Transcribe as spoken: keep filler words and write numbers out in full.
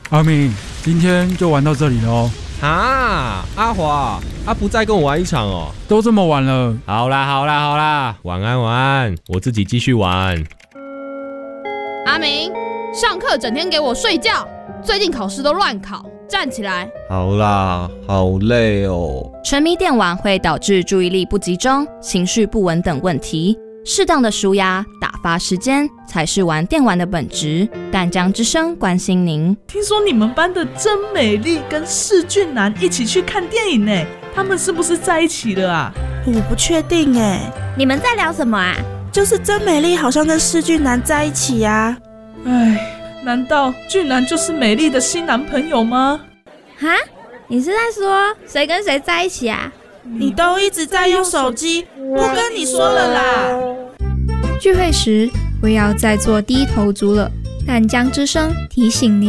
阿明，今天就玩到这里了哦。 啊，阿华，他不再跟我玩一场哦。 都这么晚了。 好啦好啦好啦，晚安晚安，我自己继续玩。 阿明，上课整天给我睡觉，最近考试都乱考，站起来。 好啦，好累哦。 沉迷电玩会导致注意力不集中、情绪不稳等问题。适当的抒压、打发时间才是玩电玩的本质。淡江之声关心您。 听说你们班的真美丽跟世俊男一起去看电影呢，他们是不是在一起了啊？ 我不确定哎。 你们在聊什么啊？ 就是真美丽好像跟世俊男在一起啊。 哎，难道俊男就是美丽的新男朋友吗？ 哈？你是在说谁跟谁在一起啊？ 你都一直在用手机，不跟你说了啦。 聚会时不要再做低头族了。淡江之声提醒您。